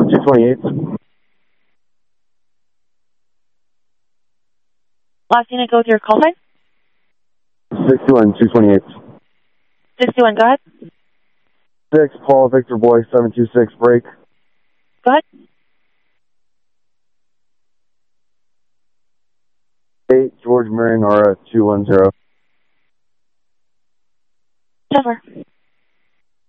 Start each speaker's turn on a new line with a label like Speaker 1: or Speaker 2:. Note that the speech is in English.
Speaker 1: 228.
Speaker 2: Last unit, go with your call sign.
Speaker 1: 61, 228.
Speaker 2: 61, go ahead.
Speaker 1: 6, Paul Victor Boy, 726, break.
Speaker 2: Go ahead.
Speaker 1: 8, George Mary Nora, 210.
Speaker 2: 10-4.